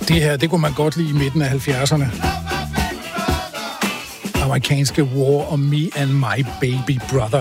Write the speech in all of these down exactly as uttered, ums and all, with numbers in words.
Det her, det kunne man godt lide i midten af halvfjerdserne. Amerikanske War og Me and My Baby Brother.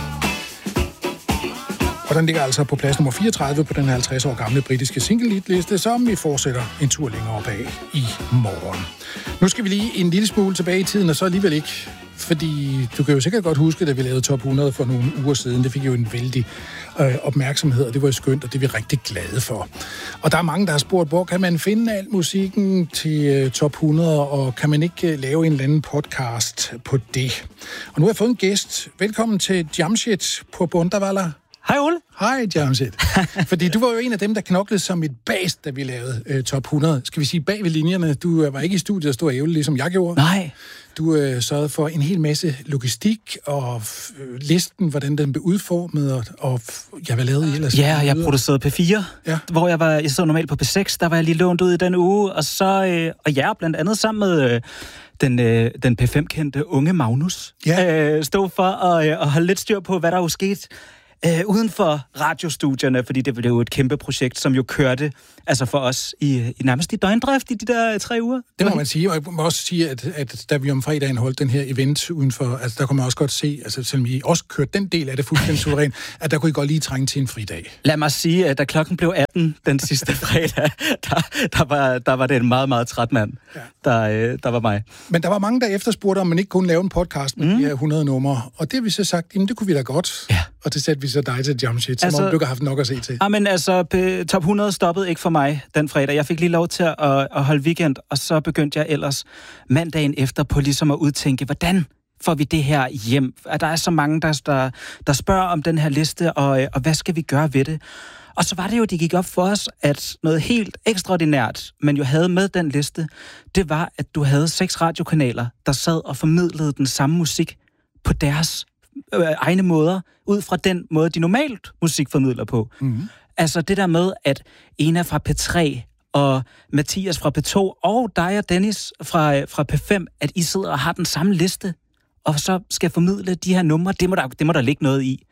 Og den ligger altså på plads nummer fireogtredive på den halvtreds år gamle britiske single-hit-liste, som vi fortsætter en tur længere op af i morgen. Nu skal vi lige en lille smule tilbage i tiden, og så alligevel ikke. Fordi du kan jo sikkert godt huske, da vi lavede top hundrede for nogle uger siden. Det fik jo en vældig øh, opmærksomhed, og det var jo skønt, og det er vi rigtig glade for. Og der er mange, der har spurgt, hvor kan man finde al musikken til øh, top hundrede, og kan man ikke øh, lave en eller anden podcast på det? Og nu har jeg fået en gæst. Velkommen til Jamshid på Bundavalla. Hej Ole. Hej Jamshid. Fordi du var jo en af dem, der knoklede som et bast, da vi lavede øh, top hundrede. Skal vi sige bag ved linjerne? Du øh, var ikke i studiet og stod og ævle, ligesom jeg gjorde. Nej. Du øh, sørgede for en hel masse logistik og øh, listen, hvordan den blev udformet, og, og ja, hvad lavede I ellers? Ja, jeg producerede P fire, ja. Hvor jeg var, jeg så normalt på P seks, der var jeg lige lånt ud i den uge, og så, øh, og ja, blandt andet sammen med øh, den, øh, den P fem-kendte unge Magnus, ja. øh, stod for at, øh, at holde lidt styr på, hvad der jo skete øh, uden for radiostudierne, fordi det blev jo et kæmpe projekt, som jo kørte altså for os i, i nærmest i døgndrift i de der tre uger. Det må man sige, og jeg må også sige, at, at da vi om fredagen holdt den her event udenfor, altså der kunne man også godt se, altså selvom I også kørte den del af det fuldstændig suveræn, at der kunne I godt lige trænge til en fridag. Lad mig sige, at da klokken blev atten den sidste fredag, der, der, var, der var det en meget, meget træt mand, ja. der, der var mig. Men der var mange, der efterspurgte, om man ikke kunne lave en podcast med mm. de her hundrede numre, og det har vi så sagt, jamen det kunne vi da godt, ja. Og det satte vi så dig til Jamshid, som altså, om du ikke har haft nok at se til. Ja, men altså, top hundrede stoppede ikke for mig den fredag. Jeg fik lige lov til at, at holde weekend, og så begyndte jeg ellers mandagen efter på ligesom at udtænke, hvordan får vi det her hjem? At der er så mange, der, der, der spørger om den her liste, og, og hvad skal vi gøre ved det? Og så var det jo, det gik op for os, at noget helt ekstraordinært, man jo havde med den liste, det var, at du havde seks radiokanaler, der sad og formidlede den samme musik på deres øh, egne måder, ud fra den måde, de normalt musik formidler på. Mm-hmm. Altså det der med, at Ena fra P tre og Mathias fra P to og dig og Dennis fra, fra P fem, at I sidder og har den samme liste, og så skal formidle de her numre, det må der, det må der ligge noget i.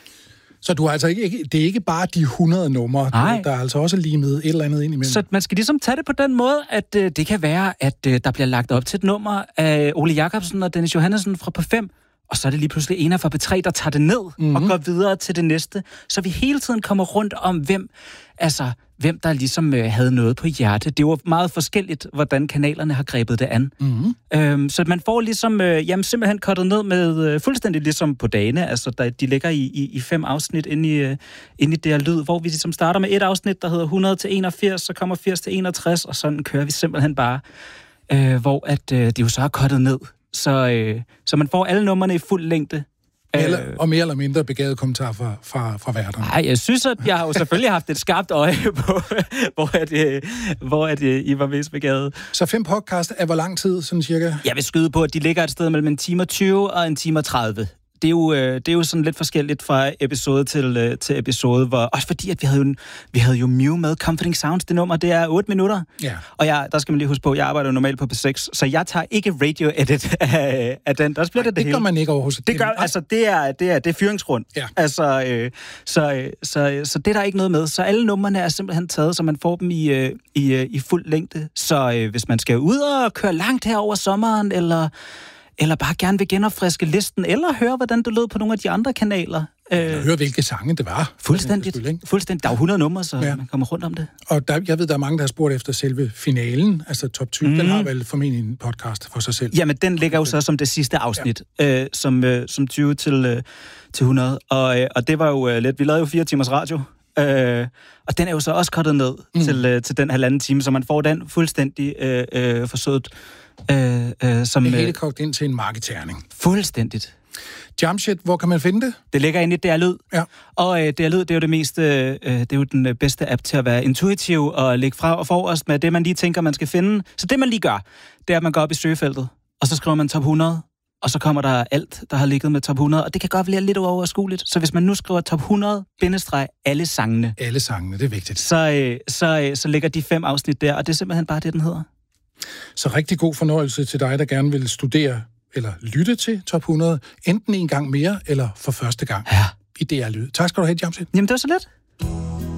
Så du er altså ikke, det er ikke bare de hundrede numre, der, der er altså også lige med et eller andet ind imellem. Så man skal ligesom tage det på den måde, at øh, det kan være, at øh, der bliver lagt op til et nummer af Ole Jacobsen og Dennis Johannesson fra P fem, og så er det lige pludselig Ena fra P tre, der tager det ned mm-hmm. og går videre til det næste. Så vi hele tiden kommer rundt om, hvem, altså, hvem der ligesom øh, havde noget på hjerte. Det var meget forskelligt, hvordan kanalerne har grebet det an. Mm-hmm. Øhm, så man får ligesom, øh, jamen simpelthen cuttet ned med øh, fuldstændig ligesom på dagene. Altså, der, de ligger i, i, i fem afsnit inde i, øh, inde i det her lyd, hvor vi ligesom starter med et afsnit, der hedder hundrede til enogfirs, så kommer firs til enogtres, og sådan kører vi simpelthen bare, øh, hvor at, øh, de jo så er cuttet ned. Så, øh, så man får alle numrene i fuld længde. Eller, og mere eller mindre begavet kommentar fra, fra, fra værterne. Nej, jeg synes, at jeg har jo selvfølgelig haft et skarpt øje på, hvor, at, øh, hvor at, øh, I var mest begavet. Så fem podcast er hvor lang tid, sådan cirka? Jeg vil skyde på, at de ligger et sted mellem en time og tyve og en time og tredive. Det er, jo, det er jo sådan lidt forskelligt fra episode til, til episode, hvor, også fordi, at vi havde jo, vi havde jo Mew med Comforting Sounds, det nummer, det er otte minutter. Ja. Og jeg, der skal man lige huske på, jeg arbejder jo normalt på P seks, så jeg tager ikke radio-edit af, af den. Der bliver det, det, det hele. gør man ikke overhovedet. Det gør, altså, det er, det er, det er fyringsgrund. Ja. Altså, øh, så, øh, så, så det er der ikke noget med. Så alle numrene er simpelthen taget, så man får dem i, øh, i, øh, i fuld længde. Så øh, hvis man skal ud og køre langt her over sommeren, eller... eller bare gerne vil genopfriske listen, eller høre, hvordan det lød på nogle af de andre kanaler. Eller høre, hvilke sange det var. Fuldstændigt. Fuldstændigt. Der er jo hundrede numre, så ja. Man kommer rundt om det. Og der, jeg ved, der er mange, der har spurgt efter selve finalen, altså top tyve. Mm. Den har vel formentlig en podcast for sig selv. Jamen, den ligger jo så som det sidste afsnit, ja. øh, som, øh, som tyve til, øh, til hundrede. Og, øh, og det var jo øh, lidt... Vi lavede jo fire timers radio, øh, og den er jo så også cuttet ned mm. til, øh, til den halvanden time, så man får den fuldstændig øh, øh, forsødet. Øh, øh, som, det hele kogt ind til en marketerning. Fuldstændigt. Jamshid, hvor kan man finde det? Det ligger inde i D R Lyd. Ja. Og øh, D R Lyd, det er jo det mest, øh, det er jo den bedste app til at være intuitiv og lægge fra og forrest med det, man lige tænker, man skal finde. Så det, man lige gør, det er, at man går op i søgefeltet, og så skriver man top hundrede, og så kommer der alt, der har ligget med top hundrede, og det kan godt blive lidt overskueligt. Så hvis man nu skriver top hundrede, bindestreg alle sangene. Alle sangene, det er vigtigt. Så, øh, så, øh, så ligger de fem afsnit der, og det er simpelthen bare det, den hedder. Så rigtig god fornøjelse til dig, der gerne vil studere eller lytte til top hundrede, enten en gang mere eller for første gang ja. I D R Lyd. Tak skal du have, Jamshid. Jamen, det var så let.